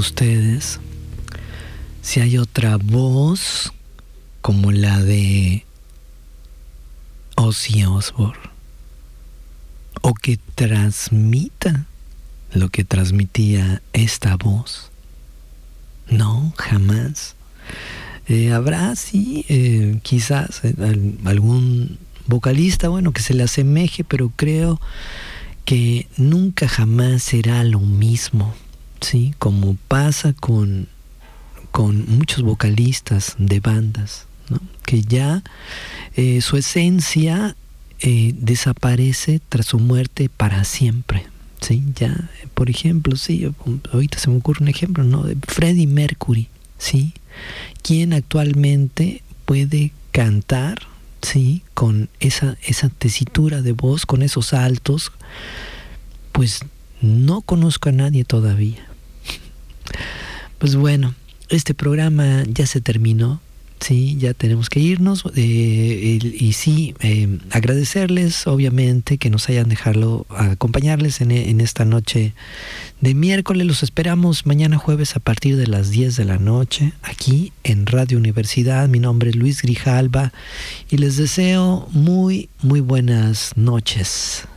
ustedes si hay otra voz como la de Ozzy Osbourne, o que transmita lo que transmitía esta voz. No, jamás. Habrá, sí, quizás algún vocalista, bueno, que se le asemeje, pero creo que nunca jamás será lo mismo, ¿sí? Como pasa con muchos vocalistas de bandas, ¿no? Que ya su esencia desaparece tras su muerte para siempre, ¿sí? Ya, por ejemplo, sí, ahorita se me ocurre un ejemplo, ¿no? De Freddie Mercury, ¿sí? ¿Quién actualmente puede cantar, sí, con esa tesitura de voz, con esos altos? Pues no conozco a nadie todavía. Pues bueno, este programa ya se terminó, sí, ya tenemos que irnos, y sí, agradecerles obviamente que nos hayan dejado acompañarles en esta noche de miércoles. Los esperamos mañana jueves a partir de las 10 de la noche aquí en Radio Universidad. Mi nombre es Luis Grijalva y les deseo muy, muy buenas noches.